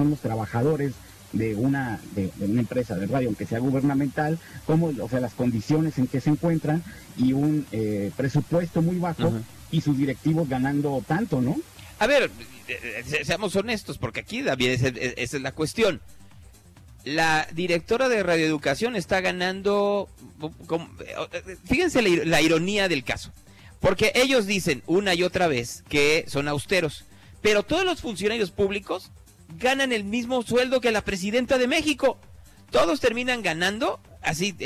son los trabajadores de una empresa de radio, aunque sea gubernamental, como, o sea, las condiciones en que se encuentran y un presupuesto muy bajo y sus directivos ganando tanto, ¿no? A ver, seamos honestos, porque aquí, David, esa es la cuestión. La directora de radioeducación está ganando, fíjense la ironía del caso, porque ellos dicen una y otra vez que son austeros, pero todos los funcionarios públicos ganan el mismo sueldo que la presidenta de México. Todos terminan ganando así,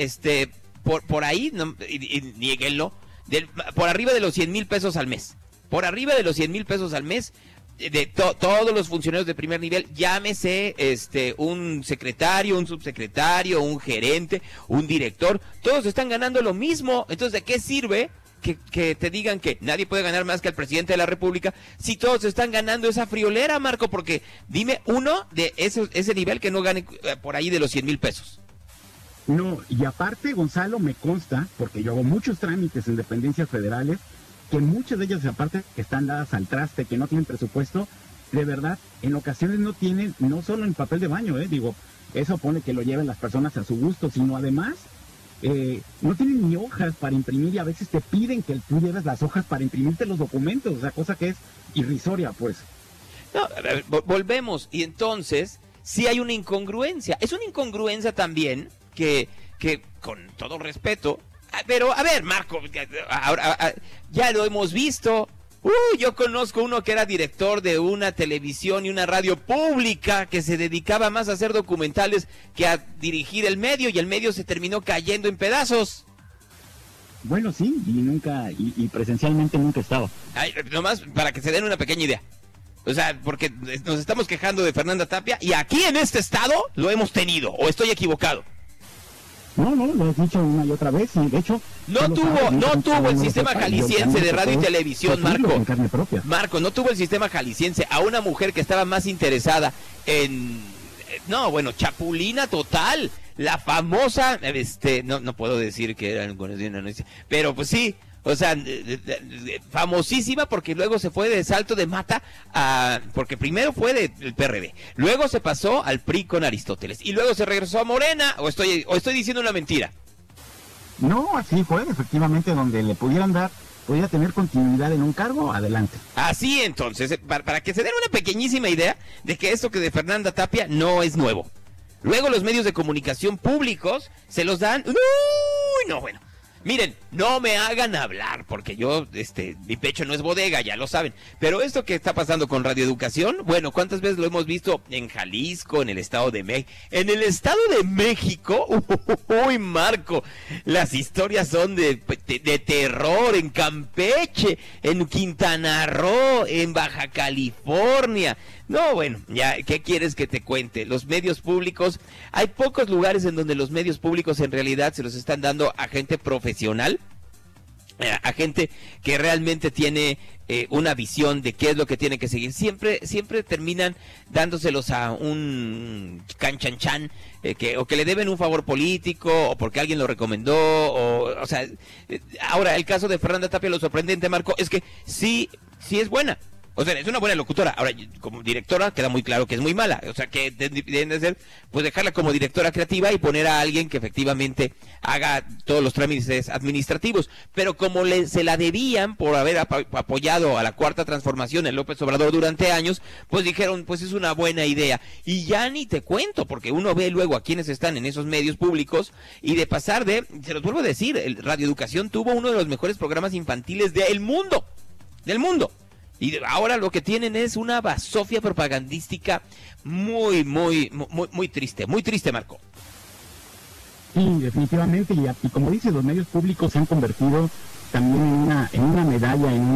por ahí, no, y niéguenlo, por arriba de los 100,000 pesos al mes. Por arriba de los 100,000 pesos al mes, de todos los funcionarios de primer nivel, llámese un secretario, un subsecretario, un gerente, un director, todos están ganando lo mismo. Entonces, ¿de qué sirve que te digan que nadie puede ganar más que el presidente de la República si todos están ganando esa friolera, Marco? Porque dime uno de ese nivel que no gane por ahí de los 100,000 pesos. No, y aparte, Gonzalo, me consta, porque yo hago muchos trámites en dependencias federales, que muchas de ellas, aparte que están dadas al traste, que no tienen presupuesto, de verdad, en ocasiones no tienen, no solo en papel de baño, digo, eso pone que lo lleven las personas a su gusto, sino además, no tienen ni hojas para imprimir y a veces te piden que tú lleves las hojas para imprimirte los documentos, o sea, cosa que es irrisoria, pues. No, a ver, volvemos, y entonces, sí hay una incongruencia. Es una incongruencia también que con todo respeto, pero, a ver, Marco, ahora ya lo hemos visto. Yo conozco uno que era director de una televisión y una radio pública que se dedicaba más a hacer documentales que a dirigir el medio, y el medio se terminó cayendo en pedazos. Bueno, sí, y presencialmente nunca estaba. Ay, nomás para que se den una pequeña idea. O sea, porque nos estamos quejando de Fernanda Tapia y aquí en este estado lo hemos tenido, ¿o estoy equivocado? No, lo has dicho una y otra vez, y de hecho... No tuvo el sistema jalisciense de radio y televisión, Marco. Marco, no tuvo el sistema jalisciense a una mujer que estaba más interesada en... No, bueno, chapulina total. La famosa... No puedo decir que era... Pero pues sí... O sea, famosísima, porque luego se fue de salto de mata porque primero fue del PRD, luego se pasó al PRI con Aristóteles y luego se regresó a Morena. ¿O estoy diciendo una mentira? No, así fue, efectivamente, donde le pudiera tener continuidad en un cargo, adelante. Así, entonces, para que se den una pequeñísima idea de que esto que de Fernanda Tapia no es nuevo. Luego los medios de comunicación públicos se los dan... ¡Uy, no, bueno! Miren, no me hagan hablar, porque yo, mi pecho no es bodega, ya lo saben. Pero esto que está pasando con radioeducación, bueno, ¿cuántas veces lo hemos visto en Jalisco, en el Estado de México? En el Estado de México, uy, Marco, las historias son de terror, en Campeche, en Quintana Roo, en Baja California. No, bueno, ya, ¿qué quieres que te cuente? Los medios públicos, hay pocos lugares en donde los medios públicos en realidad se los están dando a gente profesional, a gente que realmente tiene una visión de qué es lo que tiene que seguir. Siempre terminan dándoselos a un canchanchan, o que le deben un favor político, o porque alguien lo recomendó, o sea, ahora el caso de Fernanda Tapia, lo sorprendente, Marco, es que sí es buena. O sea, es una buena locutora. Ahora, como directora, queda muy claro que es muy mala. O sea, que deben de ser, pues dejarla como directora creativa y poner a alguien que efectivamente haga todos los trámites administrativos. Pero como se la debían por haber apoyado a la Cuarta Transformación en López Obrador durante años, pues dijeron, pues es una buena idea. Y ya ni te cuento, porque uno ve luego a quienes están en esos medios públicos, y de pasar se los vuelvo a decir, Radio Educación tuvo uno de los mejores programas infantiles del mundo. Y ahora lo que tienen es una basofia propagandística muy triste, Marco. Sí, definitivamente, y como dices, los medios públicos se han convertido también en una medalla, en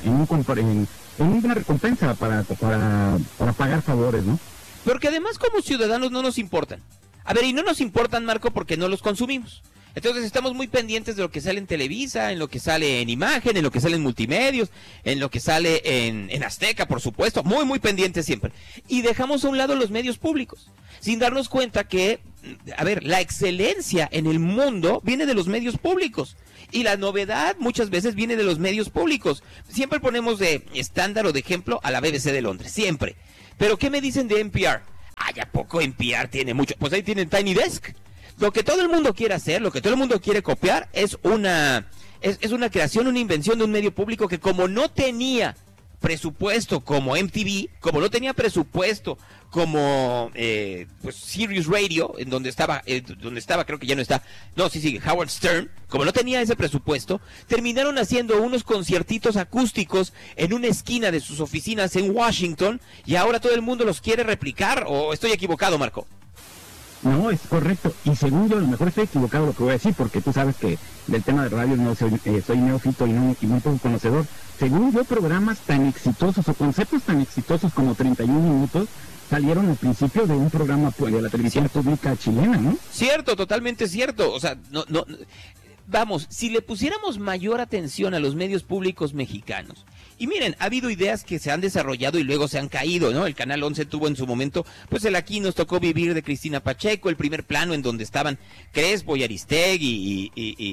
una recompensa para pagar favores, ¿no? Porque además como ciudadanos no nos importan. A ver, y no nos importan, Marco, porque no los consumimos. Entonces estamos muy pendientes de lo que sale en Televisa, en lo que sale en Imagen, en lo que sale en Multimedios, en lo que sale en Azteca, por supuesto, muy pendientes siempre. Y dejamos a un lado los medios públicos, sin darnos cuenta que, a ver, la excelencia en el mundo viene de los medios públicos. Y la novedad muchas veces viene de los medios públicos. Siempre ponemos de estándar o de ejemplo a la BBC de Londres, siempre. Pero ¿qué me dicen de NPR? Ay, ¿a poco NPR tiene mucho? Pues ahí tienen Tiny Desk. Lo que todo el mundo quiere hacer, lo que todo el mundo quiere copiar es una creación, una invención de un medio público que como no tenía presupuesto como MTV, como no tenía presupuesto como pues Sirius Radio, en donde estaba, creo que ya no está, no, sí, Howard Stern, como no tenía ese presupuesto, terminaron haciendo unos conciertitos acústicos en una esquina de sus oficinas en Washington, y ahora todo el mundo los quiere replicar, ¿o estoy equivocado, Marco? No, es correcto. Y según yo, a lo mejor estoy equivocado lo que voy a decir, porque tú sabes que del tema de radio no soy neófito y muy poco conocedor. Según yo, programas tan exitosos o conceptos tan exitosos como 31 minutos salieron al principio de un programa de la televisión pública chilena, ¿no? Cierto, totalmente cierto. O sea, no. Vamos, si le pusiéramos mayor atención a los medios públicos mexicanos, y miren, ha habido ideas que se han desarrollado y luego se han caído, ¿no? El Canal 11 tuvo en su momento, pues el Aquí nos tocó vivir de Cristina Pacheco, el primer plano en donde estaban Crespo y Aristegui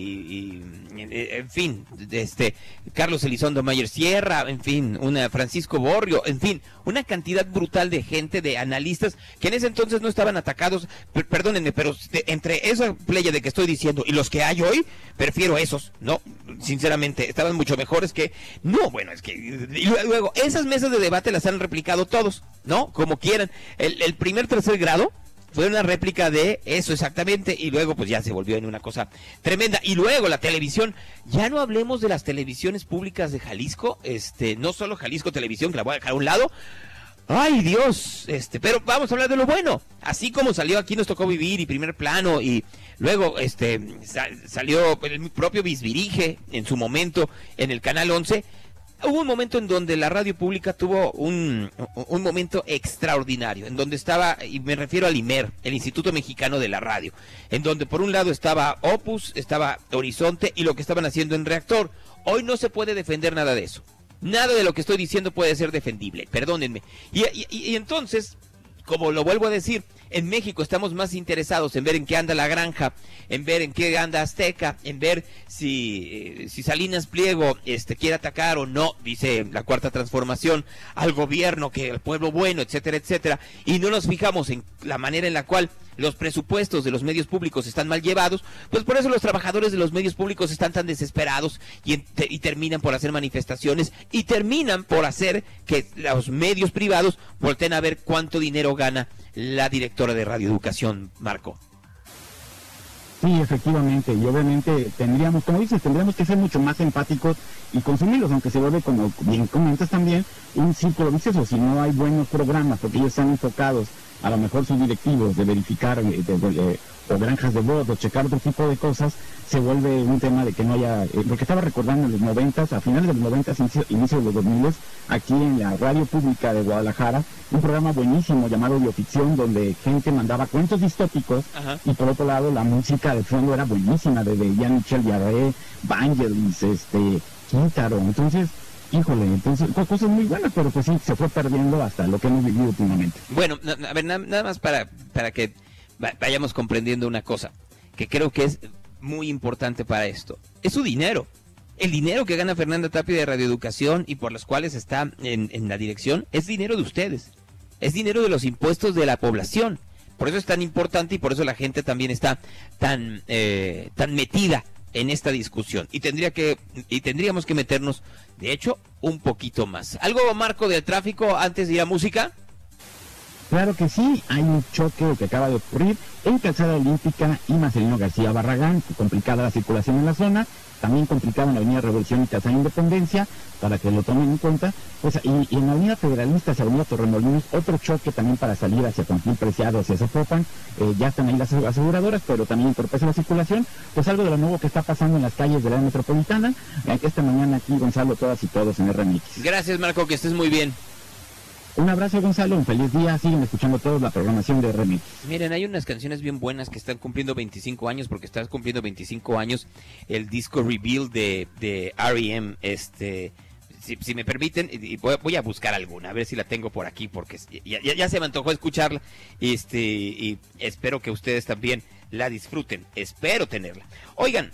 y en fin, Carlos Elizondo Mayer Sierra, en fin, Francisco Borrio, en fin, una cantidad brutal de gente, de analistas, que en ese entonces no estaban atacados, perdónenme, pero entre esa playa de que estoy diciendo y los que hay hoy, prefiero esos, ¿no? Sinceramente, estaban mucho mejores que... No, bueno, es que... Y luego, esas mesas de debate las han replicado todos, ¿no? Como quieran. El tercer grado fue una réplica de eso exactamente, y luego pues ya se volvió en una cosa tremenda. Y luego la televisión, ya no hablemos de las televisiones públicas de Jalisco, no solo Jalisco Televisión, que la voy a dejar a un lado. ¡Ay, Dios! Pero vamos a hablar de lo bueno. Así como salió Aquí nos tocó vivir y Primer Plano, y luego salió el propio Bisbirige en su momento en el Canal 11. Hubo un momento en donde la radio pública tuvo un momento extraordinario, en donde estaba, y me refiero al IMER, el Instituto Mexicano de la Radio, en donde por un lado estaba Opus, estaba Horizonte y lo que estaban haciendo en Reactor. Hoy no se puede defender nada de eso. Nada de lo que estoy diciendo puede ser defendible, perdónenme. Y entonces, como lo vuelvo a decir, en México estamos más interesados en ver en qué anda La Granja, en ver en qué anda Azteca, en ver si Salinas Pliego quiere atacar o no, dice la Cuarta Transformación, al gobierno, que al pueblo bueno, etcétera, etcétera, y no nos fijamos en la manera en la cual los presupuestos de los medios públicos están mal llevados. Pues por eso los trabajadores de los medios públicos están tan desesperados y terminan por hacer manifestaciones y terminan por hacer que los medios privados volteen a ver cuánto dinero gana la directora de Radioeducación, Marco. Sí, efectivamente, y obviamente tendríamos que ser mucho más empáticos y consumirlos, aunque se vuelve, como bien comentas también, un círculo vicioso si no hay buenos programas, porque ellos están enfocados, a lo mejor sus directivos, de verificar o granjas de votos, checar otro tipo de cosas, se vuelve un tema de que no haya, porque estaba recordando en los 90s, a finales de los 90s, inicio de los 2000s, aquí en la radio pública de Guadalajara, un programa buenísimo llamado Bioficción, donde gente mandaba cuentos distópicos. Ajá. Y por otro lado la música de fondo era buenísima, desde Jean-Michel Jarre, Vangelis, Quintaro, entonces cosas muy buenas, pero pues sí, se fue perdiendo hasta lo que hemos vivido últimamente. Bueno, a ver, nada más para que vayamos comprendiendo una cosa, que creo que es muy importante para esto. Es su dinero. El dinero que gana Fernanda Tapia de Radioeducación y por los cuales está en la dirección, es dinero de ustedes. Es dinero de los impuestos de la población. Por eso es tan importante y por eso la gente también está tan metida en esta discusión. Y tendríamos que meternos, de hecho, un poquito más. ¿Algo, Marco, del tráfico antes de ir a música? Claro que sí, hay un choque que acaba de ocurrir en Calzada Olímpica y Marcelino García Barragán, complicada la circulación en la zona, también complicada en la Avenida Revolución y Calzada Independencia, para que lo tomen en cuenta, pues, y en la Avenida Federalistas, Avenida Torremolinos, otro choque también para salir hacia Pamplín Preciado, hacia Zapopan, ya están ahí las aseguradoras, pero también entorpece la circulación, pues algo de lo nuevo que está pasando en las calles de la metropolitana, esta mañana aquí, Gonzalo, todas y todos en RMX. Gracias, Marco, que estés muy bien. Un abrazo, Gonzalo, un feliz día, siguen escuchando todos la programación de RMX. Miren, hay unas canciones bien buenas que están cumpliendo 25 años, porque estás cumpliendo 25 años el disco Reveal de R.E.M., si me permiten, y voy a buscar alguna, a ver si la tengo por aquí, porque ya se me antojó escucharla, y espero que ustedes también la disfruten, espero tenerla. Oigan,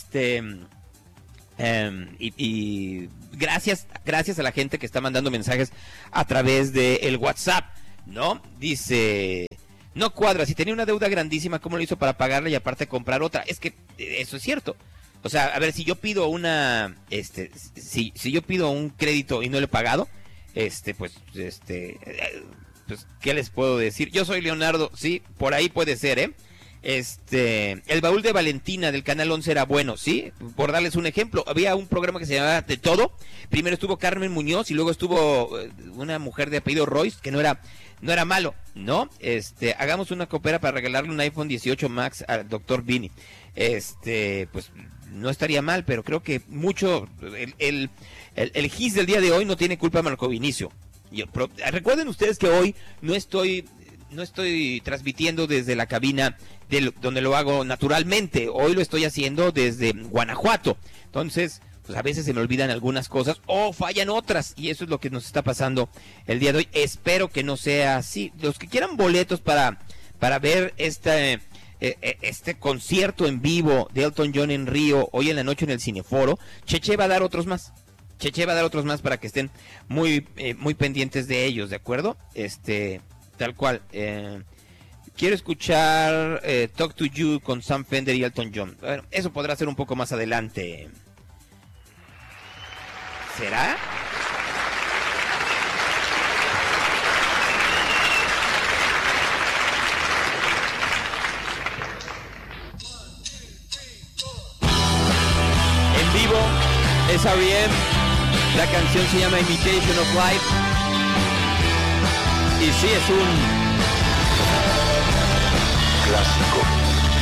y gracias a la gente que está mandando mensajes a través de el WhatsApp, ¿no? Dice no cuadra. Si tenía una deuda grandísima, ¿cómo lo hizo para pagarla y aparte comprar otra? Es que eso es cierto. O sea, a ver, si yo pido si yo pido un crédito y no lo he pagado, pues, ¿qué les puedo decir? Yo soy Leonardo, sí, por ahí puede ser, ¿eh? El baúl de Valentina del Canal 11 era bueno, ¿sí? Por darles un ejemplo, había un programa que se llamaba De Todo. Primero estuvo Carmen Muñoz y luego estuvo una mujer de apellido Royce, que no era malo, ¿no? Hagamos una coopera para regalarle un iPhone 18 Max al doctor Vini. Pues no estaría mal, pero creo que mucho, el GIS del día de hoy no tiene culpa Marco Vinicio. Recuerden ustedes que hoy no estoy transmitiendo desde la cabina donde lo hago naturalmente. Hoy lo estoy haciendo desde Guanajuato. Entonces, pues a veces se me olvidan algunas cosas o fallan otras, y eso es lo que nos está pasando el día de hoy. Espero que no sea así. Los que quieran boletos para ver este concierto en vivo de Elton John en Río hoy en la noche en el Cineforo, Cheche va a dar otros más. Para que estén muy pendientes de ellos, ¿de acuerdo? Tal cual. Quiero escuchar Talk to You con Sam Fender y Elton John. Bueno, eso podrá ser un poco más adelante. ¿Será? En vivo, esa bien. La canción se llama Imitation of Life. Y sí, es un clásico.